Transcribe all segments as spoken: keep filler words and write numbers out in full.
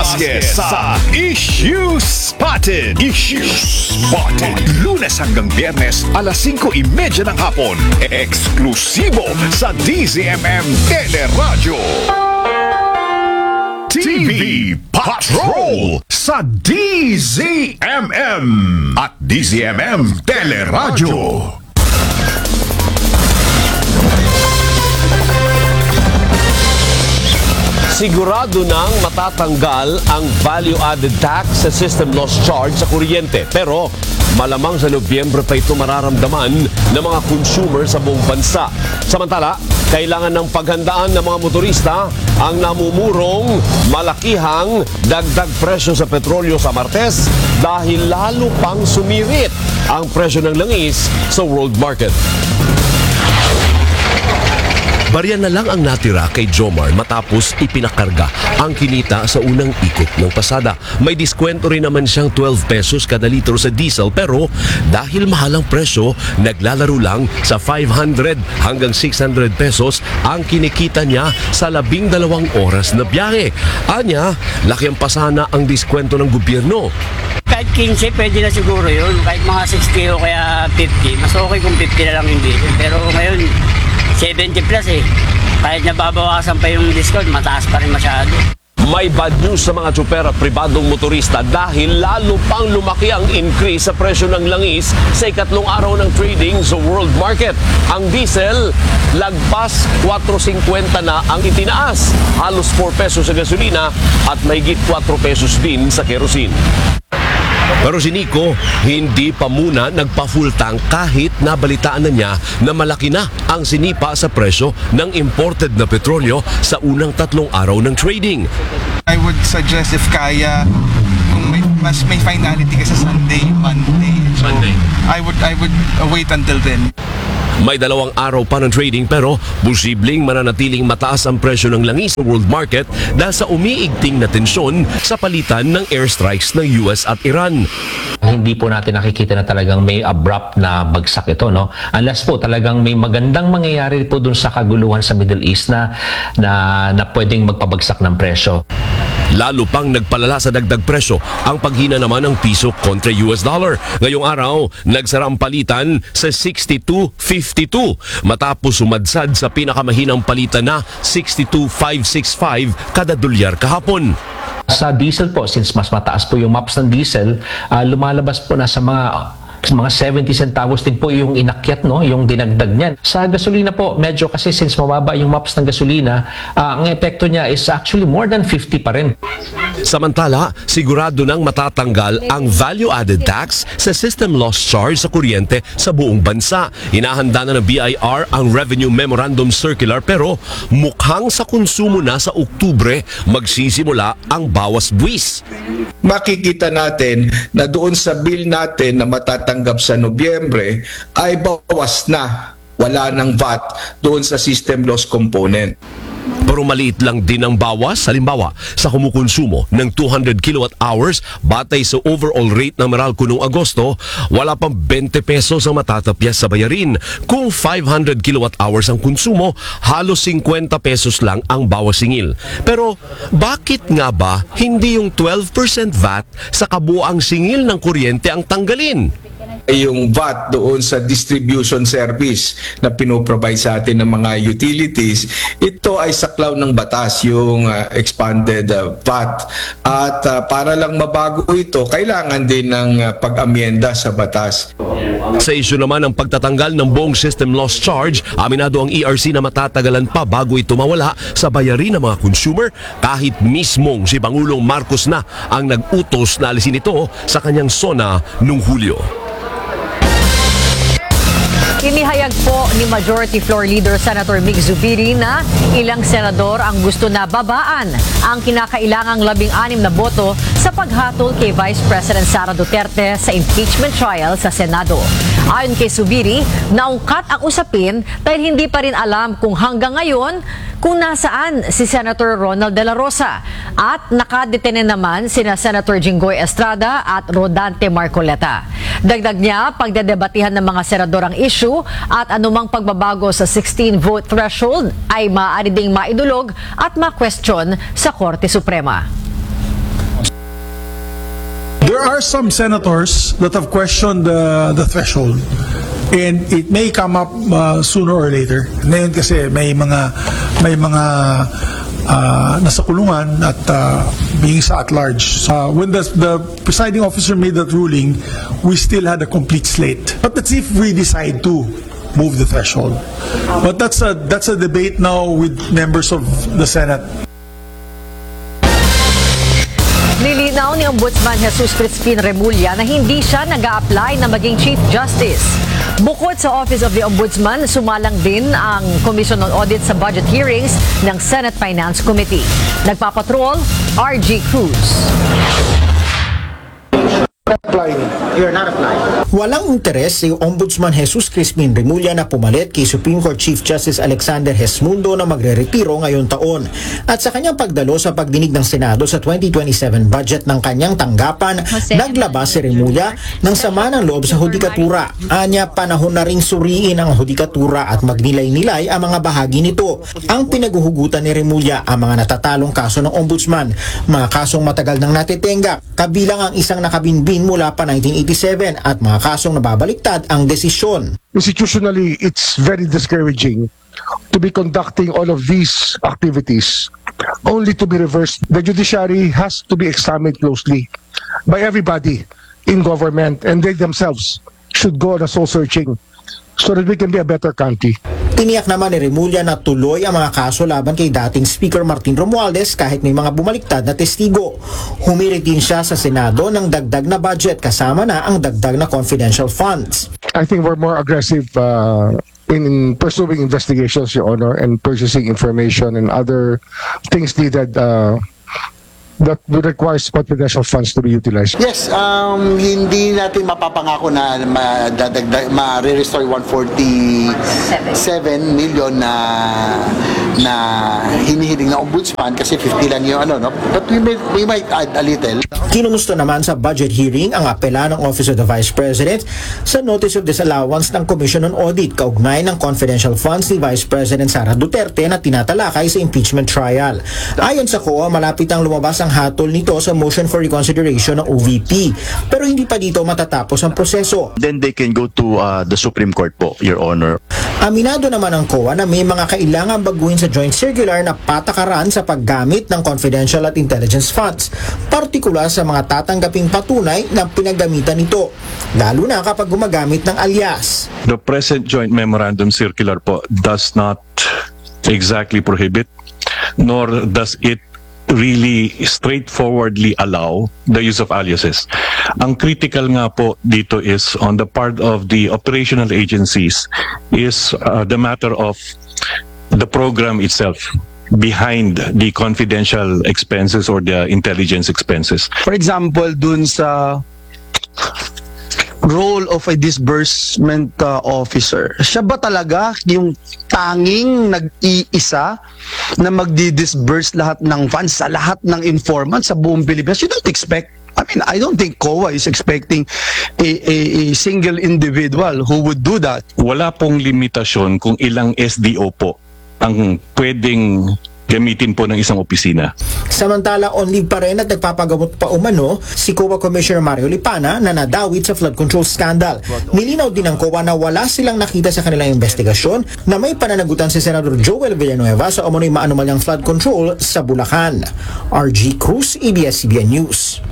Velasquez sa Issue Spotted. Issue Spotted. Lunes hanggang Biyernes, alas singko trenta ng hapon. Eksklusibo sa D Z M M Teleradyo. T V Patrol sa D Z M M at D Z M M Teleradyo. Sigurado nang matatanggal ang value-added tax sa system loss charge sa kuryente. Pero malamang sa Nobyembre pa ito mararamdaman ng mga consumer sa buong bansa. Samantala, kailangan ng paghandaan ng mga motorista ang namumurong malakihang dagdag presyo sa petrolyo sa Martes dahil lalo pang sumirit ang presyo ng langis sa world market. Barya na lang ang natira kay Jomar matapos ipinakarga ang kinita sa unang ikot ng pasada. May diskwento rin naman siyang twelve pesos kada litro sa diesel pero dahil mahal ang presyo, naglalaro lang sa five hundred hanggang six hundred pesos ang kinikita niya sa labing dalawang oras na biyahe. Anya, laki ang pasana ang diskwento ng gobyerno. Kahit fifteen, pwede na siguro yun. Kahit mga sixty o kaya fifty, mas okay kung fifty na lang yung diesel. Pero ngayon, seventy plus eh. Kahit nababawasan pa yung discount, mataas pa rin masyado. May bad news sa mga tsuper at pribadong motorista dahil lalo pang lumaki ang increase sa presyo ng langis sa ikatlong araw ng trading sa world market. Ang diesel, lagpas four fifty na ang itinaas. Halos four pesos sa gasolina at mahigit four pesos din sa kerosene. Pero si Nico, hindi pa muna nagpa-full tank kahit nabalitaan na niya na malaki na ang sinipa sa presyo ng imported na petrolyo sa unang tatlong araw ng trading. I would suggest if kaya, kung may, mas may finality ka sa Sunday, Monday. So Monday. I would I would wait until then. May dalawang araw pa ng trading pero posibleng mananatiling mataas ang presyo ng langis sa world market dahil sa umiigting na tensyon sa palitan ng airstrikes ng U S at Iran. Hindi po natin nakikita na talagang may abrupt na bagsak ito, no? Unless po talagang may magandang mangyayari po dun sa kaguluhan sa Middle East na, na, na pwedeng magpabagsak ng presyo. Lalo pang nagpalala sa dagdag presyo ang paghina naman ng piso kontra U S dollar. Ngayong araw, nagsara ang palitan sa sixty-two fifty-two matapos sumadsad sa pinakamahinang palitan na sixty-two five sixty-five kada dolyar kahapon. Sa diesel po, since mas mataas po yung maps ng diesel, uh, lumalabas po na sa mga mga seventy centavos din po yung inakyat, no, yung dinagdag niyan. Sa gasolina po, medyo kasi since mababa yung maps ng gasolina, uh, ang epekto niya is actually more than fifty pa rin. Samantala, sigurado nang matatanggal ang value-added tax sa system loss charge sa kuryente sa buong bansa. Inahanda na ng B I R ang Revenue Memorandum Circular pero mukhang sa konsumo na sa Oktubre magsisimula ang bawas buwis. Makikita natin na doon sa bill natin na matatanggap sa Nobyembre ay bawas na, wala ng V A T doon sa system loss component. Pero maliit lang din ang bawas, halimbawa sa kumukonsumo ng two hundred kilowatt hours batay sa overall rate ng Meralco noong Agosto, wala pang twenty pesos ang matatapyas sa bayarin. Kung five hundred kilowatt hours ang konsumo, halos fifty pesos lang ang bawas singil. Pero bakit nga ba hindi yung twelve percent V A T sa kabuuang singil ng kuryente ang tanggalin? Yung V A T doon sa distribution service na pinoprovide sa atin ng mga utilities, ito ay saklaw ng batas, yung uh, expanded uh, V A T. At uh, para lang mabago ito, kailangan din ng uh, pag-amyenda sa batas. Sa isyu naman ng pagtatanggal ng buong system loss charge, aminado ang E R C na matatagalan pa bago ito mawala sa bayarin ng mga consumer kahit mismong si Pangulong Marcos na ang nag-utos na alisin ito sa kanyang SONA noong Hulyo. Inihayag po ni Majority Floor Leader Senator Mig Zubiri na ilang senador ang gusto na babaan ang kinakailangang labing anim na boto sa paghatol kay Vice President Sara Duterte sa impeachment trial sa Senado. Ayon kay Zubiri, naungkat ang usapin dahil hindi pa rin alam kung hanggang ngayon kung nasaan si Senator Ronald De La Rosa at nakadetene naman sina Senator Jinggoy Estrada at Rodante Marcoleta. Dagdag niya, pagdedebatihan ng mga senador ang issue at anumang pagbabago sa sixteen vote threshold ay maaari ding maidulog at ma-question sa Korte Suprema. There are some senators that have questioned the, the threshold, and it may come up uh, sooner or later. Ngayon kasi may mga may mga uh, nasa kulungan at uh, being sa at large. Uh, when the, the presiding officer made that ruling, we still had a complete slate. But let's see if we decide to move the threshold. But that's a that's a debate now with members of the Senate. Nilinaw ni Ombudsman Jesus Crispin Remulla na hindi siya nag-a-apply na maging Chief Justice. Bukod sa Office of the Ombudsman, sumalang din ang Commission on Audit sa budget hearings ng Senate Finance Committee. Nagpapatrol, R G Cruz. You're not applying. Walang interes si Ombudsman Jesus Crispin Remulla na pumalit kay Supreme Court Chief Justice Alexander Gesmundo na magre-retiro ngayong taon. At sa kanyang pagdalo sa pagdinig ng Senado sa twenty twenty-seven budget ng kanyang tanggapan, naglabas si Remulla ng sama ng loob sa hudikatura. Anya, panahon na ring suriin ang hudikatura at magnilay-nilay ang mga bahagi nito. Ang pinaguhugutan ni Remulla ang mga natatalong kaso ng Ombudsman, mga kasong matagal nang natitenga, kabilang ang isang nakabinbin mula pa nineteen eighty-seven at mga kasong nababaliktad ang desisyon. Institutionally, it's very discouraging to be conducting all of these activities only to be reversed. The judiciary has to be examined closely by everybody in government, and they themselves should go on a soul searching so that we can be a better country. Tiniyak naman ni Remulla na tuloy ang mga kaso laban kay dating Speaker Martin Romualdez kahit may mga bumaliktad na testigo. Humirit din siya sa Senado ng dagdag na budget kasama na ang dagdag na confidential funds. I think we're more aggressive uh, in pursuing investigations, Your Honor, and purchasing information and other things needed uh, that would require confidential funds to be utilized. Yes, um, hindi natin mapapangako na ma-restore one hundred forty-seven million na na hinihiling na ombudsman kasi fifty lang yung ano, no? But we might, we might add a little. Kinumusta naman sa budget hearing ang apela ng Office of the Vice President sa Notice of Disallowance ng Commission on Audit kaugnay ng confidential funds ni Vice President Sara Duterte na tinatalakay sa impeachment trial. Ayon sa C O A, malapit ang lumabas ang hatol nito sa motion for reconsideration ng O V P. Pero hindi pa dito matatapos ang proseso. Then they can go to uh, the Supreme Court po, Your Honor. Aminado naman ang C O A na may mga kailangan baguhin sa joint circular na patakaran sa paggamit ng confidential at intelligence funds, partikular sa mga tatanggaping patunay na pinagamitan nito, lalo na kapag gumagamit ng alias. The present joint memorandum circular po does not exactly prohibit, nor does it really straightforwardly allow the use of aliases. Ang critical nga po dito is on the part of the operational agencies is uh, the matter of the program itself behind the confidential expenses or the intelligence expenses. For example, dun sa role of a disbursement uh, officer, siya ba talaga yung tanging nag-iisa na magdi-disburse lahat ng funds sa lahat ng informants sa buong Pilipinas? You don't expect, I mean, I don't think C O A is expecting a, a, a single individual who would do that. Wala pong limitasyon kung ilang S D O po ang pwedeng gamitin po ng isang opisina. Samantala, on leave pa rin at nagpapagamot pa umano si C O A Commissioner Mario Lipana na nadawit sa flood control scandal. Nilinaw din ng C O A na wala silang nakita sa kanilang investigasyon na may pananagutan si Senador Joel Villanueva sa umano'y maanumalyang flood control sa Bulacan. R G Cruz, A B S C B N News.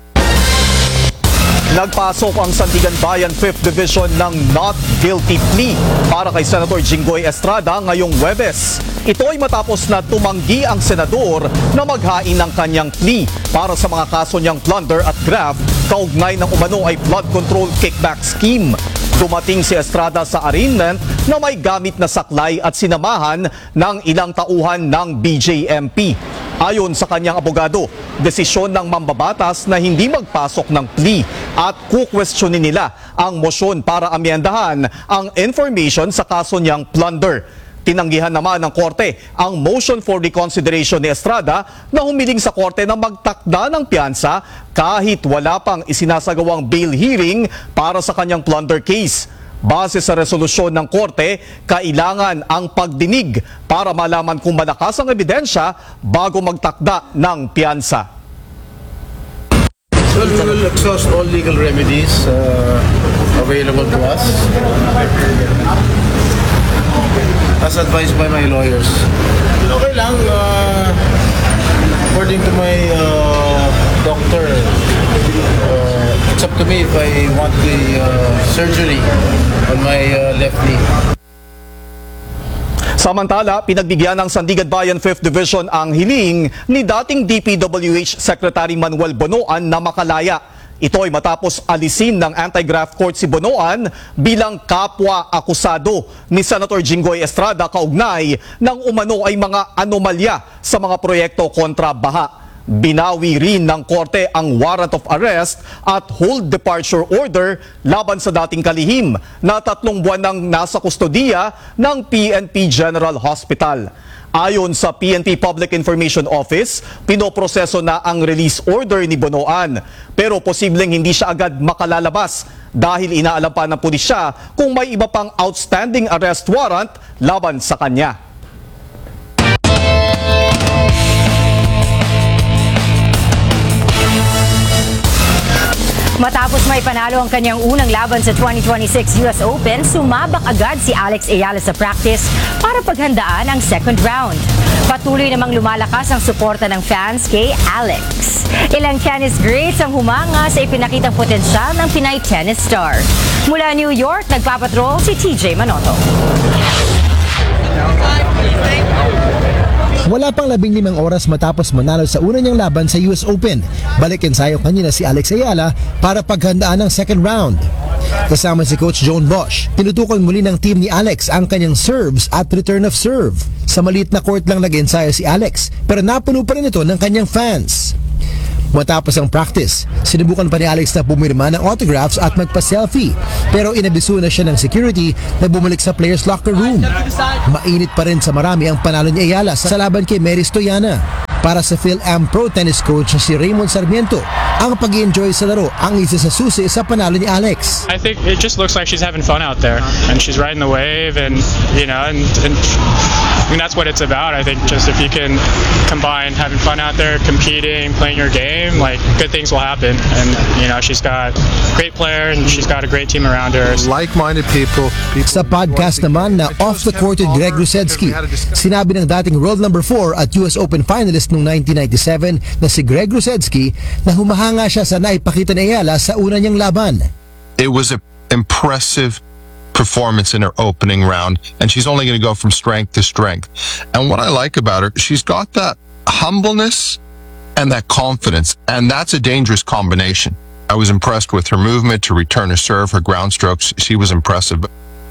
Nagpasok ang Sandigan Bayan fifth Division ng not guilty plea para kay Senator Jinggoy Estrada ngayong Huwebes. Ito ay matapos na tumanggi ang senador na maghain ng kanyang plea para sa mga kaso niyang plunder at graft kaugnay ng umano ay flood control kickback scheme. Dumating si Estrada sa arraignment na may gamit na saklay at sinamahan ng ilang tauhan ng B J M P. Ayon sa kanyang abogado, desisyon ng mambabatas na hindi magpasok ng plea at kukwestiyonin nila ang motion para amyendahan ang information sa kaso niyang plunder. Tinanggihan naman ng korte ang motion for reconsideration ni Estrada na humiling sa korte na magtakda ng piyansa kahit wala pang isinasagawang bail hearing para sa kanyang plunder case. Base sa resolusyon ng korte, kailangan ang pagdinig para malaman kung malakas ang ebidensya bago magtakda ng piyansa. we will exhaust all legal remedies uh, available to us as advised by my lawyers. Okay lang, uh, according to my uh, doctor, uh, it's up to me if I want the uh, surgery on my uh, left knee. Samantala, pinagbigyan ng Sandigan Bayan fifth Division ang hiling ni dating D P W H Secretary Manuel Bonoan na makalaya. Ito ay matapos alisin ng anti-graft court si Bonoan bilang kapwa-akusado ni Senator Jinggoy Estrada kaugnay ng umano ay mga anomalya sa mga proyekto kontra baha. Binawi rin ng korte ang warrant of arrest at hold departure order laban sa dating kalihim na tatlong buwan nang nasa kustodiya ng P N P General Hospital. Ayon sa P N P Public Information Office, pinoproseso na ang release order ni Bonoan pero posibleng hindi siya agad makalalabas dahil inaalam pa ng pulisya kung may iba pang outstanding arrest warrant laban sa kanya. Matapos may panalo ang kanyang unang laban sa twenty twenty-six U S Open, sumabak agad si Alex Ayala sa practice para paghandaan ang second round. Patuloy namang lumalakas ang suporta ng fans kay Alex. Ilang tennis greats ang humanga sa ipinakitang potensyal ng Pinay tennis star. Mula New York, nagpapatrol si T J Manoto. Wala pang labing limang oras matapos manalo sa una niyang laban sa U S Open. Balik ensayo kanina si Alex Ayala para paghandaan ng second round. Kasama si Coach Joan Bosch, tinutukoy muli ng team ni Alex ang kanyang serves at return of serve. Sa maliit na court lang nag-ensayo si Alex pero napuno pa rin ito ng kanyang fans. Matapos ang practice, sinubukan pa ni Alex na pumirma ng autographs at magpa-selfie. Pero inabiso na siya ng security na bumalik sa players locker room. Mainit pa rin sa marami ang panalo ni Ayala sa laban kay Mary Stoyana. Para sa PhilAm Pro Tennis coach si Raymond Sarmiento, ang pag-enjoy sa laro ang isa sa susi sa panalo ni Alex. I think it just looks like she's having fun out there and she's riding the wave and you know and, and I mean that's what it's about. I think just if you can combine having fun out there, competing, playing your game, like good things will happen. And you know she's got a great player and she's got a great team around her. Like-minded people. Sa podcast naman na Off the Court with Greg Rusedski, sinabi ng dating world number four at U S Open finalist noong nineteen ninety-seven na si Greg Rusedski na humahanga siya sa naipakita ni Ayala sa una niyang laban. It was an impressive performance in her opening round, and she's only going to go from strength to strength. And what I like about her, she's got that humbleness and that confidence, and that's a dangerous combination. I was impressed with her movement to return a serve, her ground strokes. She was impressive.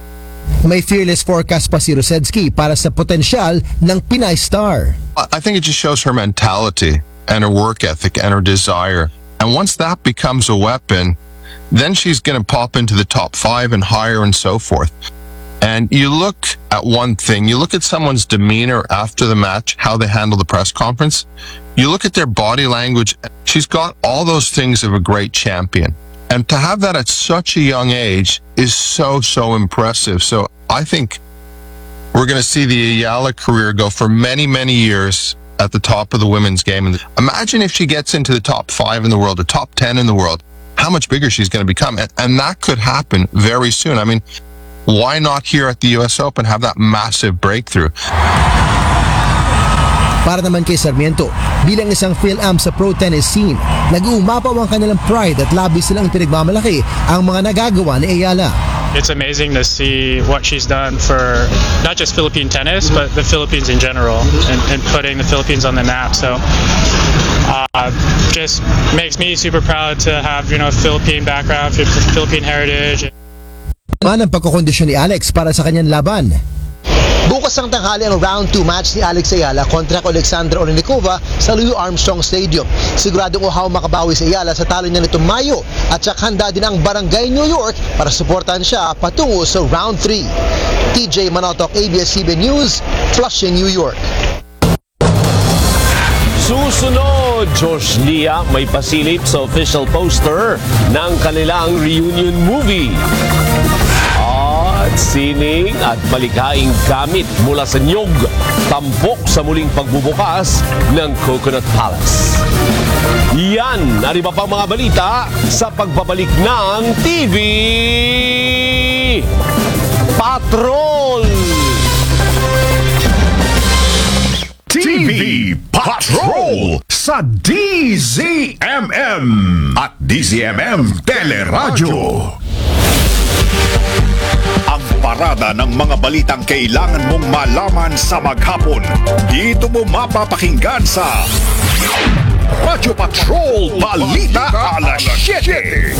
May fearless forecast pa si Rusedski para sa potensyal ng Pinay star. I think it just shows her mentality and her work ethic and her desire. And once that becomes a weapon, then she's going to pop into the top five and higher and so forth. And you look at one thing, you look at someone's demeanor after the match, how they handle the press conference. You look at their body language. She's got all those things of a great champion. And to have that at such a young age is so, so impressive. So I think we're going to see the Ayala career go for many, many years at the top of the women's game. And imagine if she gets into the top five in the world, the top ten in the world, how much bigger she's going to become. And, and that could happen very soon. I mean, why not here at the U S Open have that massive breakthrough? Para naman kay Sarmiento, bilang isang PhilAm sa pro tennis scene, nag-uumapaw ang kanilang pride at labis silang pinagmamalaki ang mga nagagawa ni Ayala. It's amazing to see what she's done for not just Philippine tennis, but the Philippines in general, and, and putting the Philippines on the map. So, uh, just makes me super proud to have, you know, Philippine background, Philippine heritage. Man ang pagkokondisyon ni Alex para sa kanyang laban. Bukas ang tanghali ang round two match ni Alex Ayala kontra kay Alexandra Olenikova sa Louis Armstrong Stadium. Siguradong uhaw makabawi si Ayala sa talo niya nitong Mayo at saka handa din ang Barangay New York para suportahan siya patungo sa round three. T J Manotok, A B S C B N News, Flushing, New York. Susunod, Josh Lia may pasilip sa official poster ng kanilang reunion movie. Ah, at sining at malikhaing gamit mula sa niyog, tampok sa muling pagbubukas ng Coconut Palace. Yan ang iba pang mga balita sa pagbabalik ng T V Patrol! T V Patrol sa D Z M M at D Z M M Teleradyo. Ang parada ng mga balitang kailangan mong malaman sa maghapon. Dito mo mapapakinggan sa Radyo Patrol Balita Alas siyete.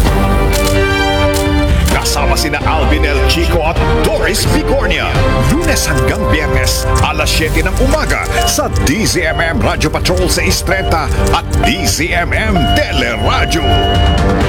Kasama sina Alvin El Chico at Doris Vigornia. Lunes hanggang Biyernes, alas siyete ng umaga sa D Z M M Radio Patrol sa Istreta at D Z M M Teleradyo.